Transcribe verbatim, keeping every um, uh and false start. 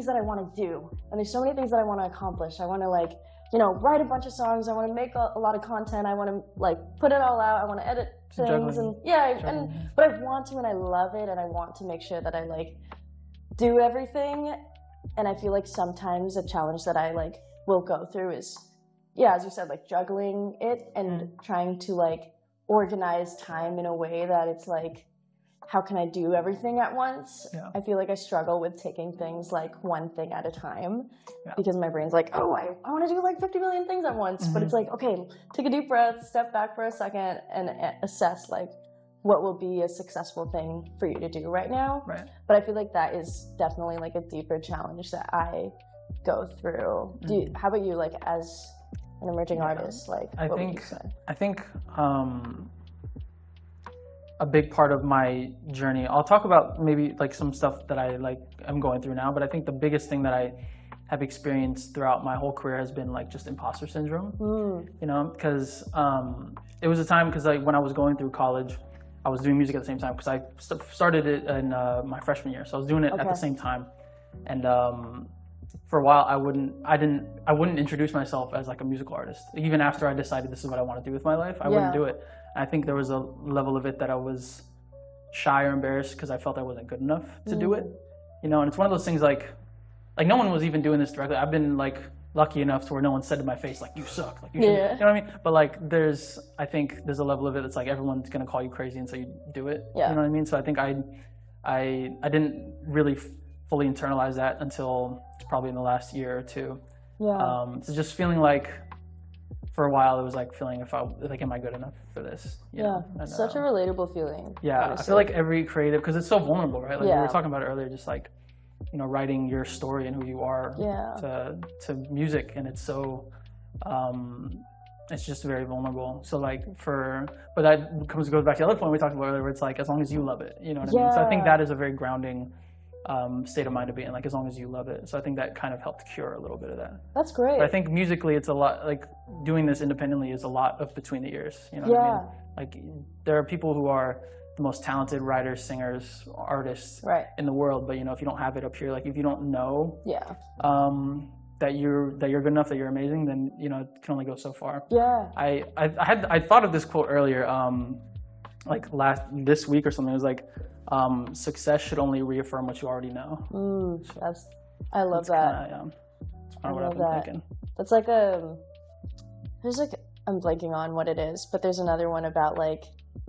that I want to do, and there's so many things that I want to accomplish. I want to like, you know, write a bunch of songs. I want to make a, a lot of content. I want to like put it all out. I want to edit things Juggling. and yeah, Juggling. and but I want to and I love it, and I want to make sure that I like do everything. And I feel like sometimes a challenge that I like will go through is, yeah, as you said, like juggling it and Mm. trying to like organize time in a way that it's like, how can I do everything at once? Yeah. I feel like I struggle with taking things like one thing at a time Yeah. because my brain's like, oh, I, I want to do like fifty million things at once. Mm-hmm. But it's like, okay, take a deep breath, step back for a second, and assess like what will be a successful thing for you to do right now. Right. But I feel like that is definitely like a deeper challenge that I go through. Mm-hmm. Do you, how about you, like as an emerging yeah. artist, like I what think would you say? I think um, a big part of my journey. I'll talk about maybe like some stuff that I like I'm going through now, but I think the biggest thing that I have experienced throughout my whole career has been like just imposter syndrome. Mm. You know, because um, it was a time because like when I was going through college, I was doing music at the same time because I st- started it in uh, my freshman year, so I was doing it Okay. at the same time, and. Um, For a while, I wouldn't, I didn't, I wouldn't introduce myself as like a musical artist. Even after I decided this is what I want to do with my life, I Yeah. wouldn't do it. I think there was a level of it that I was shy or embarrassed because I felt I wasn't good enough to Mm. do it. You know, and it's one of those things like, like no one was even doing this directly. I've been like lucky enough to where no one said to my face like, "You suck," like you, Yeah. you know what I mean? But like, there's, I think there's a level of it that's like everyone's gonna call you crazy until you do it. Yeah. You know what I mean? So I think I, I, I didn't really fully internalize that until probably in the last year or two. Yeah. Um, so just feeling like, for a while, it was like feeling if I like, am I good enough for this? You yeah. know? And, Such uh, a relatable feeling. Yeah, honestly. I feel like every creative, because it's so vulnerable, right? Like Yeah. we were talking about it earlier, just like, you know, writing your story and who you are Yeah. to to music, and it's so, um, it's just very vulnerable. So like for, but that comes goes back to the other point we talked about earlier, where it's like as long as you love it, you know what I mean? So I think Yeah. that is a very grounding um, state of mind to be in, like as long as you love it. So I think that kind of helped cure a little bit of that. That's great. But I think musically, it's a lot like doing this independently is a lot of between the ears. You know what I Yeah. mean? Like there are people who are the most talented writers, singers, artists Right. in the world, but you know if you don't have it up here, like if you don't know Yeah. um, that you're that you're good enough, that you're amazing, then you know it can only go so far. Yeah. I I, I had I thought of this quote earlier, um, like last this week or something. It was like. Um, success should only reaffirm what you already know. Mm, that's, I love That's that. Kinda, yeah, that's kind I of what love I've been that. thinking. That's like a, there's like, I'm blanking on what it is, but there's another one about like,